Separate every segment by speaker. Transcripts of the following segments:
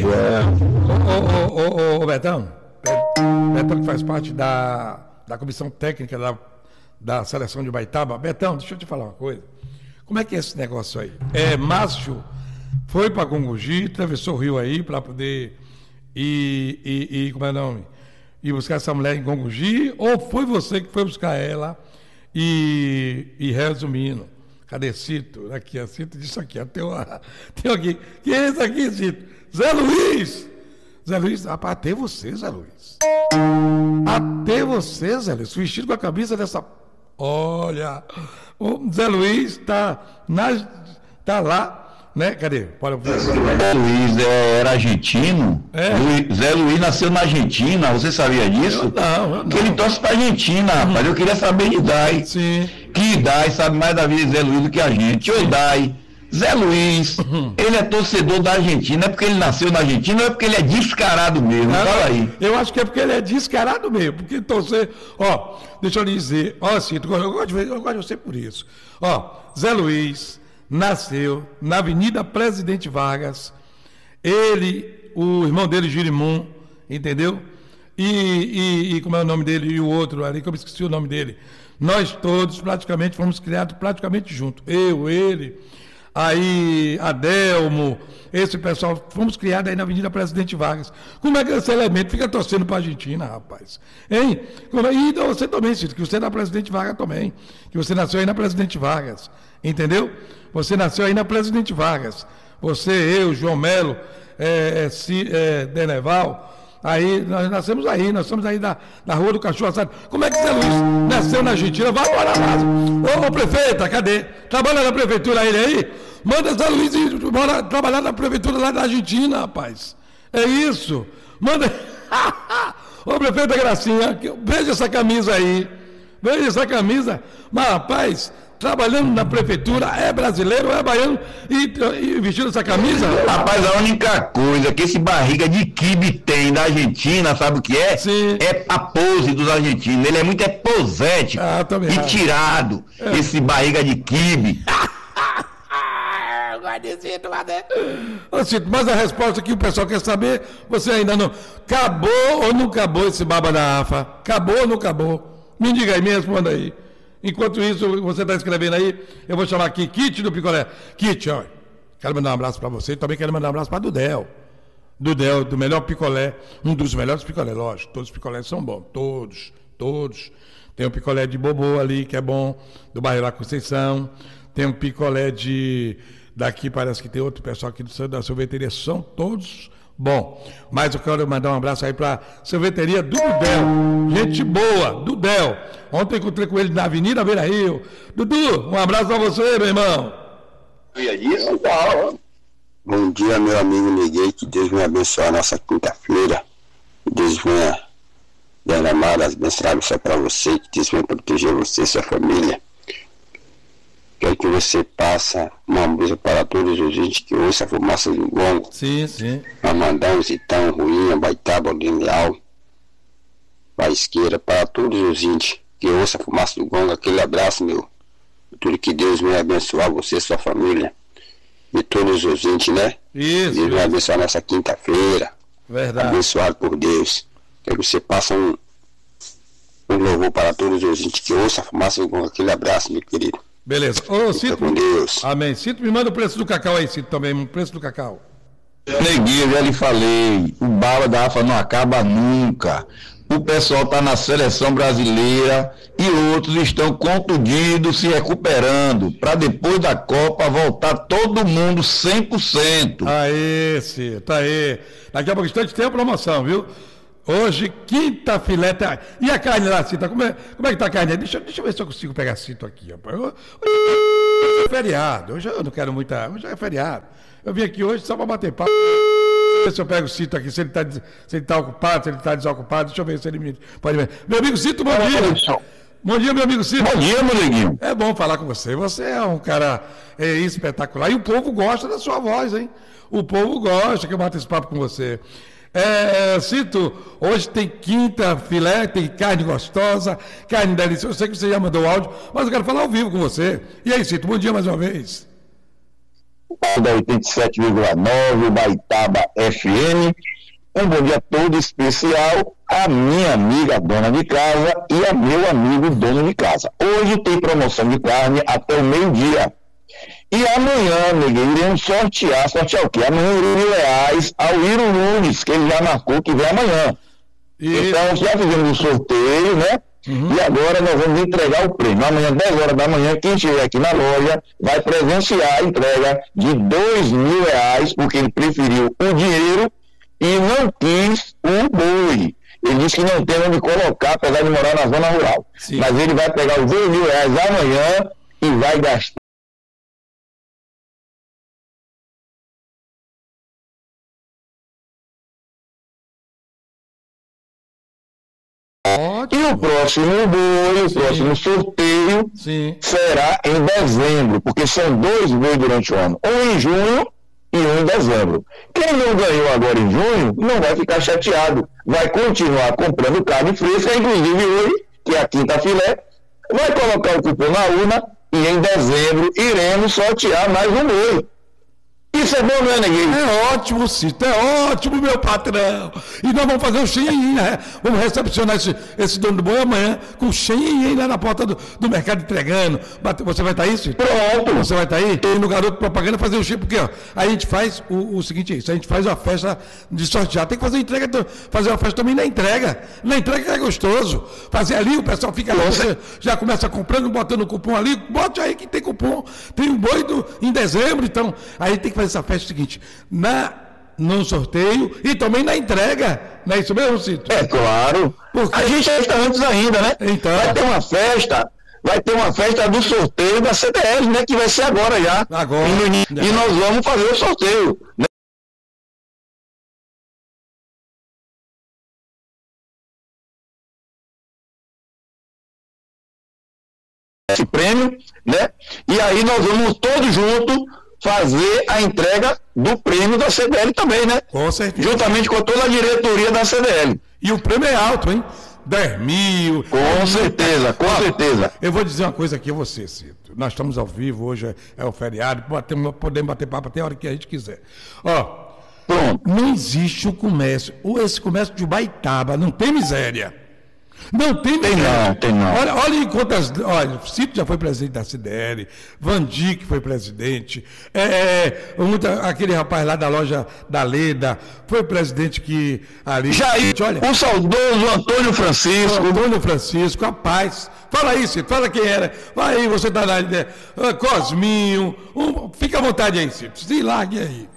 Speaker 1: Macho,
Speaker 2: Ô, Betão, Betão que faz parte da comissão técnica da seleção de Baitaba. Betão, deixa eu te falar uma coisa. Como é que é esse negócio aí? Márcio foi para Gongogi, atravessou o rio aí para poder ir, como é o nome? Ir buscar essa mulher em Gongogi, ou foi você que foi buscar ela e resumindo? Cadê Cito? Aqui, a Cito disse aqui, tem aqui. Quem é esse aqui, Cito? Zé Luiz! Zé Luiz, rapaz, até você, Zé Luiz. Até você, Zé Luiz, vestido com a camisa dessa... Olha, o Zé Luiz tá lá, né? Cadê?
Speaker 1: Zé Luiz era argentino. Zé Luiz nasceu na Argentina, você sabia disso?
Speaker 2: Eu não.
Speaker 1: Que ele torce pra Argentina, rapaz. Eu queria saber de Dai.
Speaker 2: Sim.
Speaker 1: Que Dai sabe mais da vida de Zé Luiz do que a gente. Ô Dai, Zé Luiz, ele é torcedor da Argentina, é porque ele nasceu na Argentina ou é porque ele é descarado mesmo? Fala aí.
Speaker 2: Eu acho que é porque ele é descarado mesmo, porque torcer, deixa eu lhe dizer, Cito, eu gosto de você por isso. Zé Luiz nasceu na Avenida Presidente Vargas, o irmão dele, Girimum, entendeu? E como é o nome dele? E o outro ali, que eu esqueci o nome dele. Nós todos praticamente fomos criados praticamente juntos. Eu, ele, aí Adelmo, esse pessoal, fomos criados aí na Avenida Presidente Vargas. Como é que esse elemento fica torcendo para a Argentina, rapaz? Hein? E você também, Cito, que você é da Presidente Vargas também, que você nasceu aí na Presidente Vargas, entendeu? Você nasceu aí na Presidente Vargas. Você, eu, João Melo, Deneval, aí nós nascemos aí, nós somos aí da Rua do Cachorro Assado. Como é que Zé Luiz nasceu na Argentina? Vai morar lá. Ô, prefeita, cadê? Trabalha na prefeitura ele aí? Manda Zé Luiz trabalhar na prefeitura lá da Argentina, rapaz. É isso. Manda. Ô, prefeita Gracinha, veja essa camisa aí. Veja essa camisa. Mas, rapaz, trabalhando na prefeitura, é brasileiro, é baiano e vestindo essa camisa?
Speaker 1: Rapaz, a única coisa que esse barriga de quibe tem da Argentina, sabe o que é?
Speaker 2: Sim.
Speaker 1: É a pose dos argentinos. Ele é muito posético e tirado. Esse barriga de quibe.
Speaker 2: Mas a resposta que o pessoal quer saber, você ainda não. Acabou ou não acabou esse baba da AFA? Acabou ou não acabou? Me diga aí, me responda aí. Enquanto isso, você está escrevendo aí, eu vou chamar aqui Kit do Picolé. Kit, ó, quero mandar um abraço para você e também quero mandar um abraço para Dudel. Dudel, do melhor picolé, um dos melhores picolés, lógico, todos os picolés são bons, todos. Tem um picolé de Bobô ali, que é bom, do bairro da Conceição. Tem um picolé daqui, parece que tem outro pessoal aqui da sorveteria, são todos bom. Mas eu quero mandar um abraço aí para sorveteria do Dudel. Gente boa, Dudel. Ontem encontrei com ele na Avenida Beira Rio. Dudu, um abraço para você, meu irmão.
Speaker 3: Bom dia, meu amigo Miguel. Que Deus me abençoe nessa quinta-feira. Que Deus venha derramar as bênçãos para você. Que Deus venha proteger você e sua família. Quero que você passe uma música para todos os gente que ouça a fumaça do gongo.
Speaker 2: Sim.
Speaker 3: Amandão, Zitão, Ruinha, Baitaba, Lineal, Baisqueira, para todos os índios que ouça a fumaça do gongo. Aquele abraço, meu. Tudo que Deus me abençoar você e sua família. E todos os índios, né?
Speaker 2: Isso.
Speaker 3: Deus me abençoar nessa quinta-feira.
Speaker 2: Verdade.
Speaker 3: Abençoado por Deus. Quero que você passe um louvor para todos os índios que ouça a fumaça do gongo. Aquele abraço, meu querido.
Speaker 2: Beleza. Ô, Cito.
Speaker 3: Com Deus.
Speaker 2: Amém. Cito, me manda o preço do cacau aí, Cito, também. O preço do cacau.
Speaker 1: Neguinho, já lhe falei, o bala da AFA não acaba nunca. O pessoal está na seleção brasileira e outros estão contundidos, se recuperando, para depois da Copa voltar todo mundo 100%.
Speaker 2: Aê, Cito, aê. Daqui a pouco instante tem a promoção, viu? Hoje, quinta filé. E a carne lá, Cita? Como é que tá a carne? Deixa eu ver se eu consigo pegar Cito aqui, rapaz. Hoje é feriado. Hoje eu não quero muita. Hoje é feriado. Eu vim aqui hoje só para bater papo. Deixa eu ver se eu pego o Cito aqui, se ele tá ocupado, se ele tá desocupado. Deixa eu ver se ele me pode ver. Meu amigo Cito, bom dia. Bom dia, meu amigo Cito.
Speaker 1: Bom dia, meu neguinho.
Speaker 2: É bom falar com você. Você é um cara espetacular. E o povo gosta da sua voz, hein? O povo gosta que eu bata esse papo com você. Cito, hoje tem quinta filé, tem carne gostosa, carne deliciosa. Eu sei que você já mandou o áudio, mas eu quero falar ao vivo com você. E aí, Cito, bom dia mais uma vez.
Speaker 1: da 87,9, Baitaba FM. Um bom dia todo especial à minha amiga dona de casa e a meu amigo dono de casa. Hoje tem promoção de carne até o meio-dia. E amanhã, Neguinho, iremos sortear o quê? Amanhã R$1.000 ao Iro Nunes, que ele já marcou que vem amanhã. Então já fizemos o sorteio, né? E agora nós vamos entregar o prêmio. Amanhã, 10 horas da manhã, quem estiver aqui na loja vai presenciar a entrega de R$2.000, porque ele preferiu o dinheiro e não quis o boi. Ele disse que não tem onde colocar, apesar de morar na zona rural. Sim. Mas ele vai pegar os R$2.000 amanhã e vai gastar. E o próximo boi, o próximo sorteio será em dezembro, porque são 2 bois durante o ano, um em junho e um em dezembro. Quem não ganhou agora em junho não vai ficar chateado, vai continuar comprando carne fresca, inclusive hoje, que é a quinta filé, vai colocar o cupom na urna e em dezembro iremos sortear mais um boi. Isso é bom, não é, Neguinho?
Speaker 2: É ótimo, Cito, é ótimo, meu patrão. E nós vamos fazer o xinhim, né? Vamos recepcionar esse dono do boi amanhã com o xinhim lá na porta do mercado entregando. Você vai estar aí, Cito?
Speaker 1: Pronto.
Speaker 2: Você vai estar aí? Tem no Garoto Propaganda fazer o xinhim, porque ó, aí a gente faz o seguinte, é isso, a gente faz uma festa de sortear. Tem que fazer entrega, fazer uma festa também na entrega. Na entrega é gostoso. Fazer ali, o pessoal fica lá, você já começa comprando, botando o cupom ali, bote aí que tem cupom. Tem um boi em dezembro, então aí tem que fazer essa festa seguinte, no sorteio e também na entrega, não é isso mesmo, Cito?
Speaker 1: É claro. Porque a gente já está antes ainda, né?
Speaker 2: Então,
Speaker 1: vai ter uma festa do sorteio da CDL, né? Que vai ser agora já.
Speaker 2: Agora.
Speaker 1: E nós vamos fazer o sorteio, né? Esse prêmio, né? E aí nós vamos todos juntos fazer a entrega do prêmio da CDL também, né?
Speaker 2: Com certeza.
Speaker 1: Juntamente com toda a diretoria da CDL.
Speaker 2: E o prêmio é alto, hein? 10 mil.
Speaker 1: Com certeza, com certeza.
Speaker 2: Eu vou dizer uma coisa aqui a você, Cito. Nós estamos ao vivo, hoje é o feriado, podemos bater papo até a hora que a gente quiser. Ó, pronto. Não existe o comércio, esse comércio de Baitaba, não tem miséria. Não tem miséria.
Speaker 1: Tem não.
Speaker 2: Olha quantas. Olha, Cito já foi presidente da CDL, Vandic foi presidente, aquele rapaz lá da loja da Leda foi presidente que ali.
Speaker 1: Jair, olha, o saudoso Antônio Francisco.
Speaker 2: Rapaz. Fala aí, Cito, fala quem era. Vai aí, você tá na ideia. Cosminho. Fica à vontade aí, Cito. Se largue aí.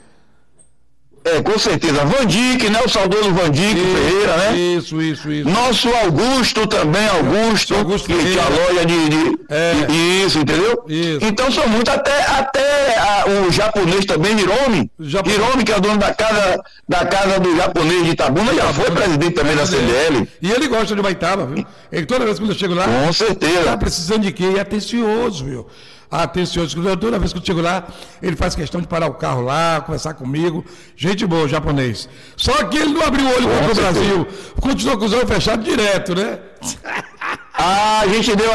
Speaker 1: Com certeza. Vandic, né? O saudoso Vandic Ferreira, né?
Speaker 2: Isso.
Speaker 1: Nosso Augusto também, Augusto que tinha a loja Isso, entendeu?
Speaker 2: Isso.
Speaker 1: Então são muitos, até o japonês também, Hiromi, que é dono da casa do japonês de Itabuna, já foi presidente também da CDL.
Speaker 2: E ele gosta de Baitaba, viu? Ele, toda vez que eu chego lá,
Speaker 1: com certeza.
Speaker 2: Tá precisando de quê? E é atencioso, viu? Atencioso. Toda vez que eu chego lá, ele faz questão de parar o carro lá, conversar comigo. Gente boa, japonês. Só que ele não abriu o olho contra o Brasil. Continuou com os olhos fechados direto, né?
Speaker 1: A gente deu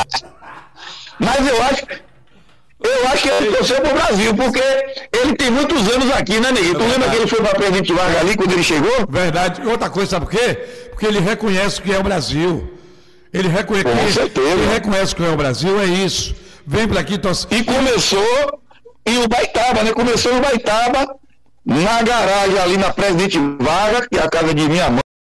Speaker 1: Mas eu acho que ele torceu pro Brasil, porque ele tem muitos anos aqui, né, Neguinho? Tu lembra que ele foi para Presidente Vargas ali quando ele chegou?
Speaker 2: Verdade. Outra coisa, sabe por quê? Porque ele reconhece que é o Brasil. Ele reconhece que é o Brasil, é isso. Vem para aqui,
Speaker 1: E começou em Ubaitaba, né? Começou em Ubaitaba, na garagem ali na Presidente Vargas, que é a casa de minha mãe.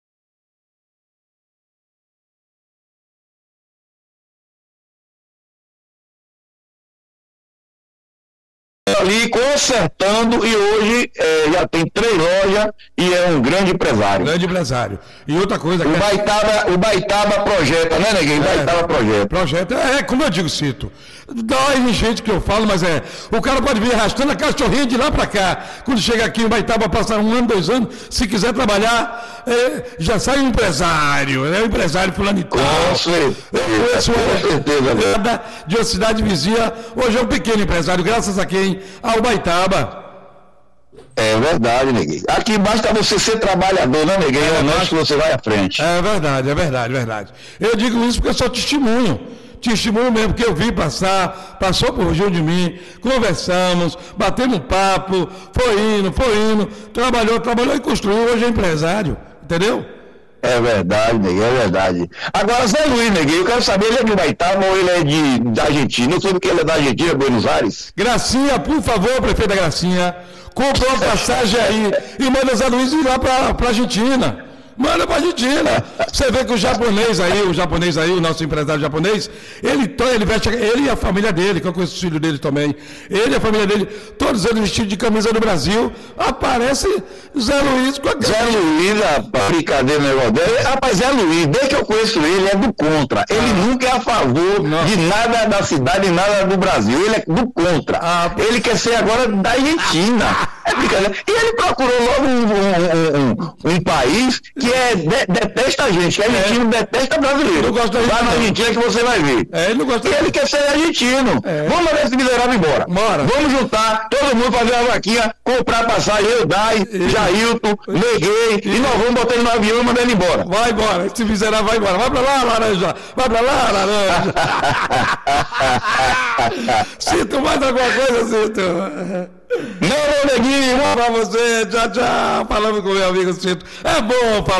Speaker 1: Ali consertando e hoje já tem 3 lojas e é um grande empresário.
Speaker 2: E outra coisa...
Speaker 1: O Baitaba projeta, né, Neguinho? Baitaba projeta.
Speaker 2: Projeta, como eu digo, Cito. Dói em gente que eu falo, mas o cara pode vir arrastando a cachorrinha de lá pra cá. Quando chega aqui em Baitaba, passar 1 ano, 2 anos, se quiser trabalhar, já sai um empresário, né? Um empresário fulano e tal.
Speaker 1: Com certeza.
Speaker 2: De uma cidade vizinha, hoje é um pequeno empresário, graças a quem? Ao Baitaba.
Speaker 1: É verdade, Neguinho. Aqui basta você ser trabalhador, né, Neguinho? É honesto que você vai à frente.
Speaker 2: É verdade. Eu digo isso porque eu sou testemunho. te estimulo mesmo, porque eu vi passou por junto de mim, conversamos, batemos um papo, foi indo, trabalhou e construiu, hoje é empresário, entendeu?
Speaker 1: É verdade, Neguinho, é verdade. Agora, Zé Luiz, Neguinho, eu quero saber, ele é de Baitama ou ele é da Argentina? Não sei porque ele é da Argentina, Buenos Aires.
Speaker 2: Gracinha, por favor, prefeita Gracinha, compra uma passagem aí e manda Zé Luiz ir lá pra Argentina. Manda pra Argentina. Você vê que o japonês aí, o nosso empresário japonês, ele veste, ele e a família dele, que eu conheço os filhos dele também, ele e a família dele, todos eles vestidos de camisa do Brasil, aparece Zé Luiz com a
Speaker 1: Zé Luiz, a brincadeira no negócio dele. Rapaz, Zé Luiz, desde que eu conheço ele, é do contra. Ele nunca é a favor de nada da cidade, nada do Brasil. Ele é do contra. Ele quer ser agora da Argentina. É brincadeira. E ele procurou logo um país que detesta a gente, que argentino detesta brasileiro. Vai na Argentina que você vai ver.
Speaker 2: Ele não gosta.
Speaker 1: E ele quer ser argentino. Vamos mandar esse miserável embora.
Speaker 2: Bora.
Speaker 1: Vamos juntar, todo mundo fazer uma vaquinha, comprar passagem, eu, Dai, Jailton, Neguei, e nós vamos botar ele no avião e mandar ele embora.
Speaker 2: Vai embora, esse miserável vai embora. Vai pra lá, laranja. Vai pra lá, laranja. Cito mais alguma coisa, Cito?
Speaker 1: Não, Neguinho,
Speaker 2: pra você. Tchau, tchau. Falando com meu amigo Cito. É bom falar.